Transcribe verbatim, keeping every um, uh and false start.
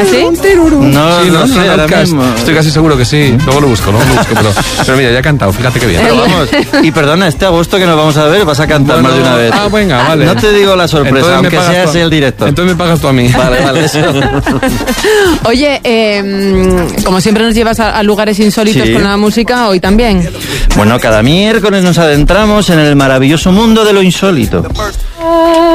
¿Ah, sí? No, Sí, no, no, sé, no, no, ahora casi- mismo. Estoy casi seguro que sí. Luego lo busco, luego lo busco. Pero, pero mira, ya he cantado, fíjate qué bien. Pero vamos, y perdona, este agosto que nos vamos a ver, vas a cantar Bueno, más de una vez. Ah, venga, vale. No te digo la sorpresa, Entonces me aunque pagas seas tú a- el director. Entonces me pagas tú a mí. Vale, vale, eso. Oye, eh, como siempre nos llevas a, a lugares insólitos Sí. con la música, hoy también. Bueno, cada miércoles nos adentramos en el maravilloso mundo de lo insólito.